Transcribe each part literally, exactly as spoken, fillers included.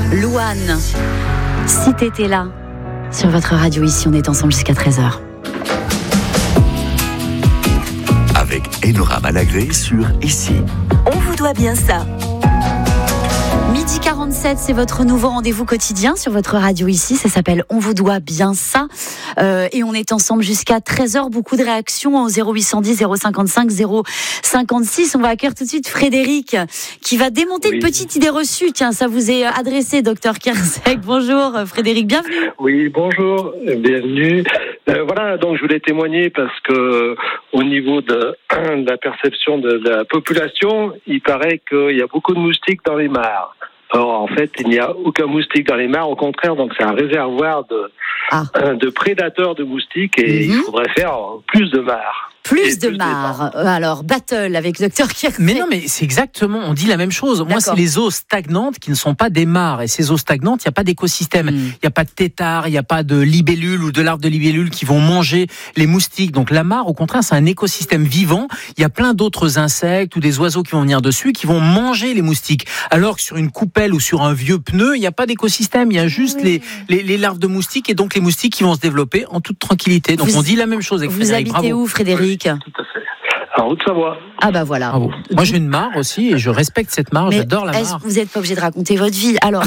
Louane, si t'étais là, sur votre radio ici, on est ensemble jusqu'à treize heures. Avec Enora Malagré sur Ici. On vous doit bien ça. midi quarante-sept, c'est votre nouveau rendez-vous quotidien sur votre radio ici. Ça s'appelle On vous doit bien ça. Euh, et on est ensemble jusqu'à treize heures. Beaucoup de réactions au zéro huit cent dix, zéro cinquante-cinq, zéro cinquante-six. On va accueillir tout de suite Frédéric qui va démonter oui. une petite idée reçue. Tiens, ça vous est adressé, docteur Kierzek. Bonjour Frédéric, bienvenue. Oui, bonjour, bienvenue. Euh, voilà, donc je voulais témoigner parce que au niveau de, de la perception de, de la population, il paraît qu'il y a beaucoup de moustiques dans les mares. Or, en fait, il n'y a aucun moustique dans les mares. Au contraire, donc c'est un réservoir de, ah. de prédateurs de moustiques et mm-hmm. il faudrait faire plus de mares. Plus de plus mares. Alors, battle avec docteur Kierzek. Mais non, mais c'est exactement, on dit la même chose. D'accord. Moi, c'est les eaux stagnantes qui ne sont pas des mares. Et ces eaux stagnantes, il n'y a pas d'écosystème. Il mm. n'y a pas de têtards, il n'y a pas de libellules ou de larves de libellules qui vont manger les moustiques. Donc, la mare, au contraire, c'est un écosystème vivant. Il y a plein d'autres insectes ou des oiseaux qui vont venir dessus, qui vont manger les moustiques. Alors que sur une coupelle ou sur un vieux pneu, il n'y a pas d'écosystème. Il y a juste oui. les, les, les larves de moustiques et donc les moustiques qui vont se développer en toute tranquillité. Donc, vous, on dit la même chose avec vous Frédéric. Vous habitez Bravo. Où, Frédéric? Tout à fait. En Haute-Savoie. Ah bah voilà. Bravo. Moi j'ai une mare aussi et je respecte cette mare, mais j'adore la mare. Vous n'êtes pas obligé de raconter votre vie, alors.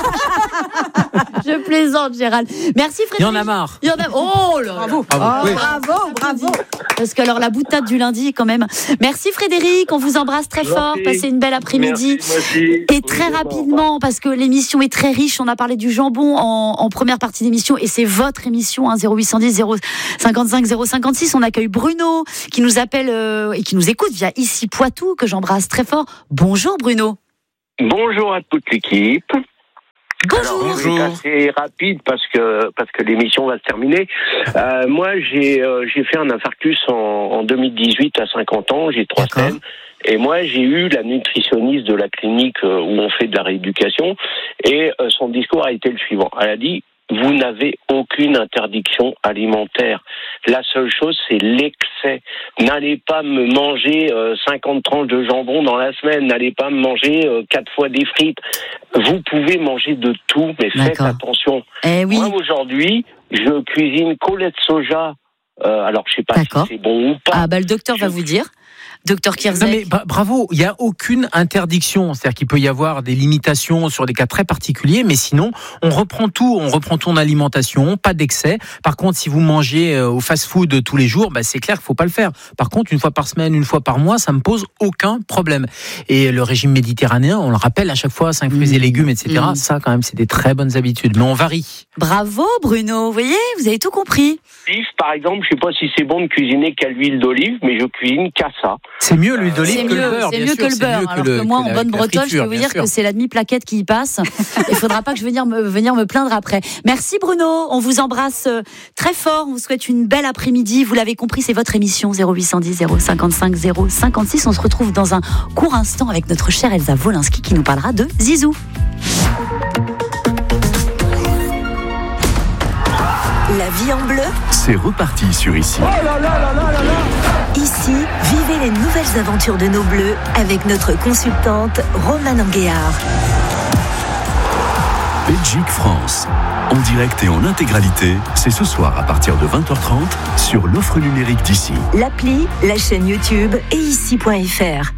Je plaisante, Gérald. Merci Frédéric. Il y en a marre. Il y en a. Oh là. Bravo. Oh, bravo, oui. bravo, bravo. Parce que alors la boutade du lundi quand même. Merci Frédéric, on vous embrasse très fort. Passez une belle après-midi. Merci, et très oui, rapidement, parce que l'émission est très riche. On a parlé du jambon en, en première partie d'émission et c'est votre émission, hein, zéro huit cent dix, zéro cinquante-cinq, zéro cinquante-six. On accueille Bruno qui nous appelle euh, et qui nous écoute via Ici Poitou, que j'embrasse très fort. Bonjour Bruno. Bonjour à toute l'équipe. Bonjour. Alors, c'est assez rapide parce que parce que l'émission va se terminer. Euh, moi, j'ai euh, j'ai fait un infarctus en, en deux mille dix-huit à cinquante ans. J'ai trois semaines. Et moi, j'ai eu la nutritionniste de la clinique où on fait de la rééducation. Et euh, son discours a été le suivant. Elle a dit: vous n'avez aucune interdiction alimentaire. La seule chose, c'est l'excès. N'allez pas me manger euh, cinquante tranches de jambon dans la semaine. N'allez pas me manger euh, quatre fois des frites. Vous pouvez manger de tout, mais faites D'accord. attention. Eh oui. Moi, aujourd'hui, je cuisine collet de soja. Euh, alors, je sais pas D'accord. si c'est bon ou pas. Ah bah le docteur je... va vous dire. Docteur Kierzek. Non mais bah, bravo, il n'y a aucune interdiction. C'est-à-dire qu'il peut y avoir des limitations sur des cas très particuliers, mais sinon, on reprend tout, on reprend tout en alimentation, pas d'excès. Par contre, si vous mangez au fast-food tous les jours, bah, c'est clair qu'il ne faut pas le faire. Par contre, une fois par semaine, une fois par mois, ça ne me pose aucun problème. Et le régime méditerranéen, on le rappelle à chaque fois, cinq fruits mmh. et légumes, et cetera. Mmh. Ça, quand même, c'est des très bonnes habitudes. Mais on varie. Bravo Bruno, vous voyez, vous avez tout compris. Par exemple, je ne sais pas si c'est bon de cuisiner qu'à l'huile d'olive, mais je cuisine qu'à ça. C'est mieux l'huile d'olive c'est que mieux, le beurre, c'est bien mieux sûr. que le beurre. Que alors le, que moi, que en la, bonne bretonne, friture, je peux vous dire sûr. que c'est la demi-plaquette qui y passe. Il ne faudra pas que je vienne me, venir me plaindre après. Merci Bruno, on vous embrasse très fort. On vous souhaite une belle après-midi. Vous l'avez compris, c'est votre émission zéro huit cent dix, zéro cinquante-cinq, zéro cinquante-six. On se retrouve dans un court instant avec notre chère Elsa Wolinski qui nous parlera de Zizou. La vie en bleu, c'est reparti sur Ici. Oh là là là là là là. Ici, vivez les nouvelles aventures de nos bleus avec notre consultante Romane Anguéard. Belgique-France, en direct et en intégralité, c'est ce soir à partir de vingt heures trente sur l'offre numérique d'Ici. L'appli, la chaîne YouTube et ici point f r.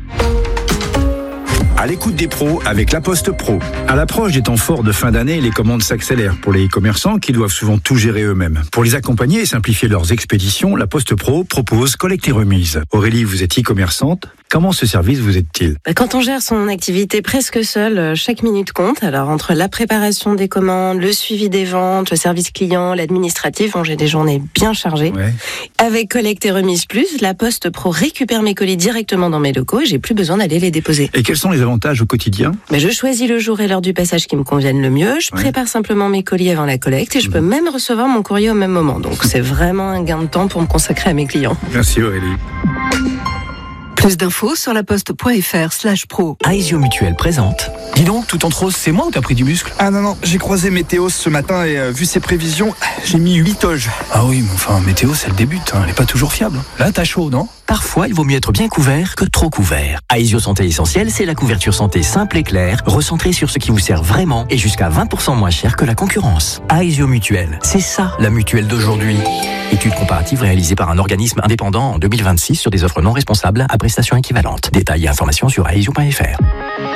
À l'écoute des pros avec La Poste Pro. À l'approche des temps forts de fin d'année, les commandes s'accélèrent pour les e-commerçants qui doivent souvent tout gérer eux-mêmes. Pour les accompagner et simplifier leurs expéditions, La Poste Pro propose collecte et remise. Aurélie, vous êtes e-commerçante. Comment ce service vous aide-t-il ? Quand on gère son activité presque seul, chaque minute compte. Alors entre la préparation des commandes, le suivi des ventes, le service client, l'administratif, bon, j'ai des journées bien chargées. Ouais. Avec collecte et remise plus, La Poste Pro récupère mes colis directement dans mes locaux et j'ai plus besoin d'aller les déposer. Et quels sont les avantages au quotidien ? Mais je choisis le jour et l'heure du passage qui me conviennent le mieux. Je ouais. prépare simplement mes colis avant la collecte et je mmh. peux même recevoir mon courrier au même moment. Donc c'est vraiment un gain de temps pour me consacrer à mes clients. Merci Aurélie. Plus d'infos sur laposte.fr slash pro. Aesio Mutuelle présente. Dis donc, tout en rose, c'est moi ou t'as pris du muscle ? Ah non, non, j'ai croisé Météo ce matin et euh, vu ses prévisions, j'ai mis huit toges. Ah oui, mais enfin, Météo, elle débute, hein, elle est pas toujours fiable. Là, t'as chaud, non ? Parfois, il vaut mieux être bien couvert que trop couvert. Aesio Santé Essentielle, c'est la couverture santé simple et claire, recentrée sur ce qui vous sert vraiment et jusqu'à vingt pour cent moins cher que la concurrence. Aesio Mutuelle, c'est ça la mutuelle d'aujourd'hui. Étude comparative réalisée par un organisme indépendant en deux mille vingt-six sur des offres non responsables à prestations équivalentes. Détails et informations sur aesio point f r.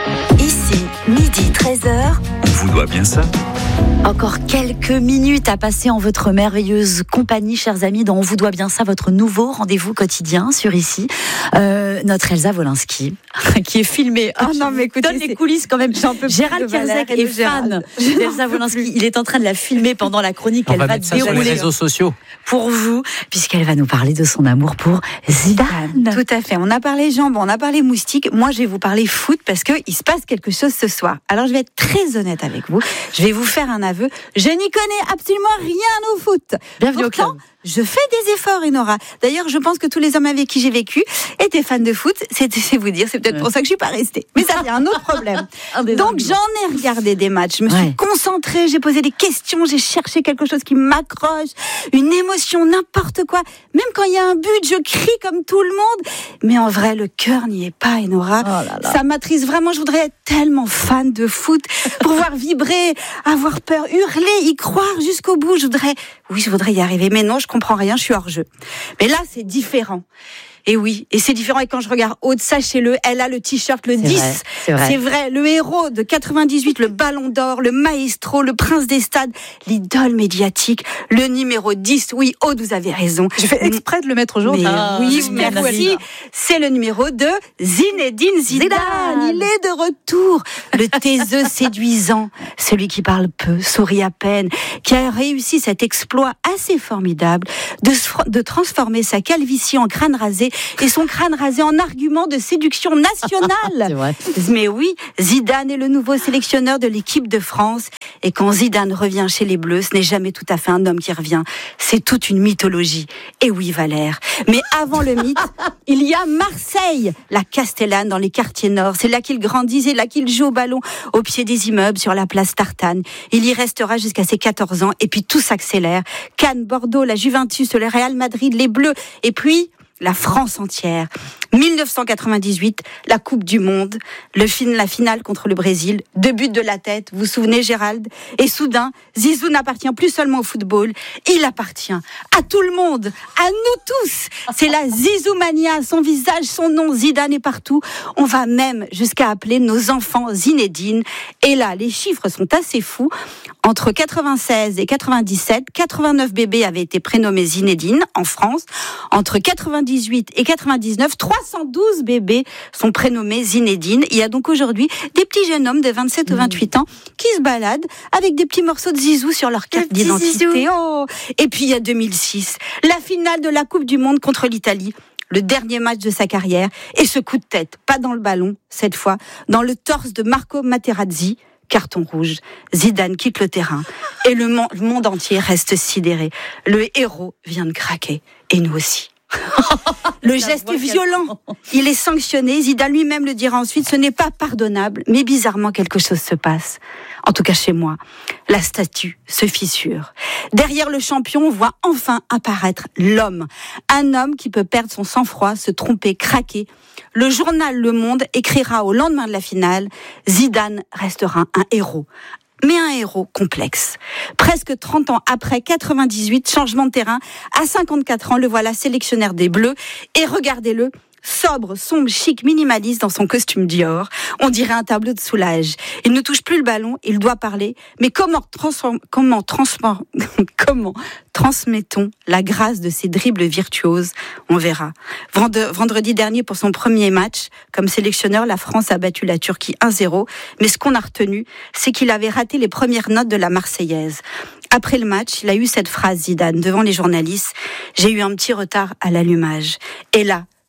Ici, midi treize heures. On vous doit bien ça. Encore quelques minutes à passer en votre merveilleuse compagnie, chers amis, dans On vous doit bien ça, votre nouveau rendez-vous quotidien sur Ici. Euh, notre Elsa Wolinski, qui est filmée. Oh non, mais écoutez, donne les coulisses quand même. Gérald Kierzek est fan d'Elsa Wolinski. Il est en train de la filmer pendant la chronique. On Elle va, va mettre ça sur les réseaux sociaux. Pour vous, puisqu'elle va nous parler de son amour pour Zidane. Tout à fait. On a parlé jambes, on a parlé moustiques. Moi, je vais vous parler foot parce que il se passe quelque chose ce soir. Alors, je vais être très honnête avec vous. Je vais vous faire un aveu. Je n'y connais absolument rien au foot. Bienvenue Pourtant, au club. Je fais des efforts, Enora. D'ailleurs, je pense que tous les hommes avec qui j'ai vécu étaient fans de foot. C'est, c'est vous dire, c'est peut-être pour ça que je suis pas restée. Mais ça, c'est un autre problème. un Donc, j'en ai regardé des matchs. Je me suis ouais. concentrée, j'ai posé des questions, j'ai cherché quelque chose qui m'accroche, une émotion, n'importe quoi. Même quand il y a un but, je crie comme tout le monde. Mais en vrai, le cœur n'y est pas, Enora. Oh là là. Ça m'attriste vraiment. Je voudrais être tellement fan de foot, pouvoir vibrer, avoir peur, hurler, y croire jusqu'au bout. Je voudrais, oui, je voudrais y arriver. Mais non, je comprends rien, je suis hors jeu. Mais là, c'est différent. Et oui, et c'est différent. Et quand je regarde Aude, sachez-le, elle a le t-shirt, le c'est dix. Vrai, c'est, vrai. c'est vrai. Le héros de quatre-vingt-dix-huit, le ballon d'or, le maestro, le prince des stades, l'idole médiatique, le numéro dix. Oui, Aude, vous avez raison. Je fais exprès de le mettre aujourd'hui. Ah, oui, merci. C'est le numéro de Zinedine Zidane. Zidane. Il est de retour. Le taiseux séduisant, celui qui parle peu, sourit à peine, qui a réussi cet exploit assez formidable de, de transformer sa calvitie en crâne rasé et son crâne rasé en argument de séduction nationale. Mais oui, Zidane est le nouveau sélectionneur de l'équipe de France. Et quand Zidane revient chez les Bleus, ce n'est jamais tout à fait un homme qui revient. C'est toute une mythologie. Et oui, Valère. Mais avant le mythe, il y a Marseille, la Castellane dans les quartiers nord. C'est là qu'il grandit, c'est là qu'il joue au ballon, au pied des immeubles, sur la place Tartane. Il y restera jusqu'à ses quatorze ans. Et puis tout s'accélère. Cannes, Bordeaux, la Juventus, le Real Madrid, les Bleus. Et puis la France entière. dix-neuf cent quatre-vingt-dix-huit, la Coupe du Monde, le fin, la finale contre le Brésil, deux buts de la tête, vous vous souvenez Gérald ? Et soudain, Zizou n'appartient plus seulement au football, il appartient à tout le monde, à nous tous. C'est la Zizoumania, son visage, son nom, Zidane est partout. On va même jusqu'à appeler nos enfants Zinedine. Et là, les chiffres sont assez fous. Entre quatre-vingt-seize et quatre-vingt-dix-sept, quatre-vingt-neuf bébés avaient été prénommés Zinedine en France. Entre quatre-vingt-dix-huit et quatre-vingt-dix-neuf, trois cent douze bébés sont prénommés Zinedine. Il y a donc aujourd'hui des petits jeunes hommes de vingt-sept mmh. ou vingt-huit ans qui se baladent avec des petits morceaux de Zizou sur leur carte d'identité. Oh. Et puis il y a deux mille six, la finale de la Coupe du Monde contre l'Italie. Le dernier match de sa carrière. Et ce coup de tête, pas dans le ballon, cette fois, dans le torse de Marco Materazzi. Carton rouge. Zidane quitte le terrain. Et le monde, le monde entier reste sidéré. Le héros vient de craquer. Et nous aussi. Le geste est violent. Il est sanctionné. Zidane lui-même le dira ensuite. Ce n'est pas pardonnable. Mais bizarrement, quelque chose se passe. En tout cas chez moi. La statue se fissure. Derrière le champion, on voit enfin apparaître l'homme. Un homme qui peut perdre son sang-froid, se tromper, craquer. Le journal Le Monde écrira au lendemain de la finale, Zidane restera un héros. Mais un héros complexe. Presque trente ans après, quatre-vingt-dix-huit, changement de terrain. À cinquante-quatre ans, le voilà sélectionneur des Bleus. Et regardez-le, sobre, sombre, chic, minimaliste dans son costume Dior. On dirait un tableau de Soulage. Il ne touche plus le ballon, il doit parler. Mais comment, transform... comment, transform... comment transmettons la grâce de ces dribbles virtuoses ? On verra. Vendredi dernier, pour son premier match, comme sélectionneur, la France a battu la Turquie un zéro. Mais ce qu'on a retenu, c'est qu'il avait raté les premières notes de la Marseillaise. Après le match, il a eu cette phrase, Zidane, devant les journalistes. « J'ai eu un petit retard à l'allumage. » Et là,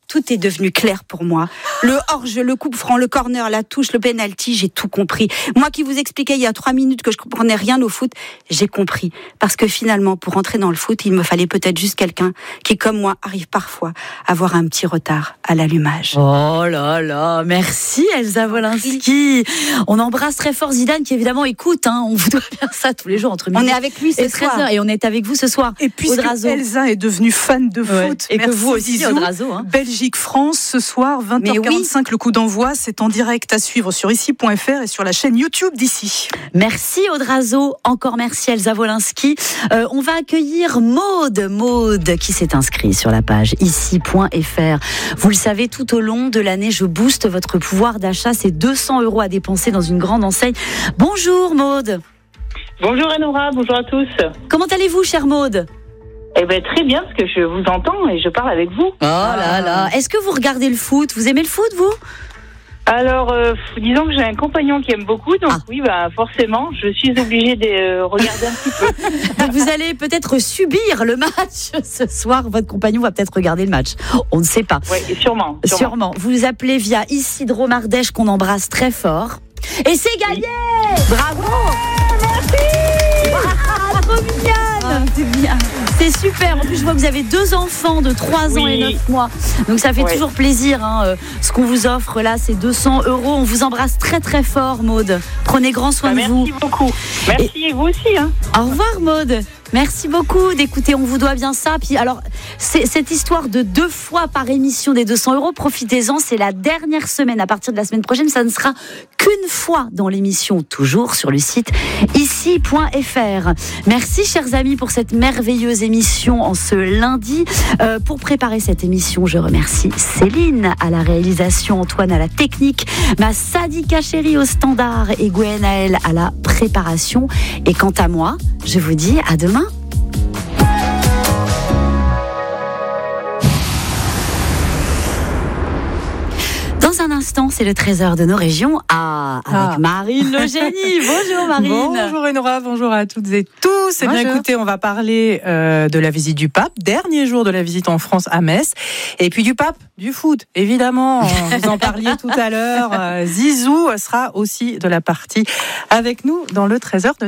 tout est devenu clair pour moi. Le hors-jeu, le coup franc, le corner, la touche, le penalty, j'ai tout compris. Moi qui vous expliquais il y a trois minutes que je comprenais rien au foot, j'ai compris. Parce que finalement, pour entrer dans le foot, il me fallait peut-être juste quelqu'un qui, comme moi, arrive parfois à avoir un petit retard à l'allumage. Oh là là, merci Elsa Wolinski. On embrasse très fort Zidane qui évidemment écoute, hein, on vous doit bien ça tous les jours entre midi. On est avec lui ce et treize heures soir. et on est avec vous ce soir. Et puisque Odrazo. Elsa est devenue fan de foot, ouais. et merci que vous aussi Zizou. Odrazo. Hein. Belgique-France ce soir vingt heures quarante-cinq, oui. Le coup d'envoi, c'est en direct à suivre sur ici point f r et sur la chaîne YouTube d'Ici. Merci Odrazo, encore merci Elsa Wolinski. Euh, on va accueillir Maude, Maude qui s'est inscrite sur la page ici point f r. Vous le savez, tout au long de l'année, je booste votre pouvoir d'achat. C'est deux cents euros à dépenser dans une grande enseigne. Bonjour Maude. Bonjour Anora, bonjour à tous. Comment allez-vous, chère Maude ? Eh ben très bien, parce que je vous entends et je parle avec vous. Oh là là. Est-ce que vous regardez le foot ? Vous aimez le foot, vous ? Alors, euh, disons que j'ai un compagnon qui aime beaucoup, donc ah. oui, bah forcément, je suis obligée de euh, regarder un petit peu. Donc vous allez peut-être subir le match ce soir. Votre compagnon va peut-être regarder le match. On ne sait pas. Oui, sûrement, sûrement. Sûrement. Vous nous appelez via Isidro Mardèche, qu'on embrasse très fort. Et c'est gagné. Oui. Bravo. Merci. Ah, trop mignonne. Ah, c'est bien. C'est super. En plus, je vois que vous avez deux enfants de trois ans oui. et neuf mois. Donc, ça fait oui. toujours plaisir. Hein. Euh, ce qu'on vous offre là, c'est deux cents euros. On vous embrasse très, très fort, Maude. Prenez grand soin bah, de vous. Merci beaucoup. Merci, et, et vous aussi. Hein. Au revoir, Maude. Merci beaucoup d'écouter. On vous doit bien ça. Puis, alors, c'est, cette histoire de deux fois par émission des deux cents euros, profitez-en. C'est la dernière semaine. À partir de la semaine prochaine, ça ne sera qu'une fois dans l'émission, toujours sur le site ici point f r. Merci, chers amis, pour cette merveilleuse émission en ce lundi. Euh, pour préparer cette émission, je remercie Céline à la réalisation, Antoine à la technique, ma Sadika chérie au standard et Gwenaël à la préparation. Et quant à moi, je vous dis à demain. Dans un instant, c'est le trésor de nos régions. Ah, avec ah. Marine Le Génie. Bonjour Marine. Bonjour Enora, bonjour à toutes et tous. Et bien écoutez, on va parler euh, de la visite du pape, dernier jour de la visite en France à Metz. Et puis du pape, du foot, évidemment. Vous en parliez tout à l'heure. Zizou sera aussi de la partie avec nous dans le trésor de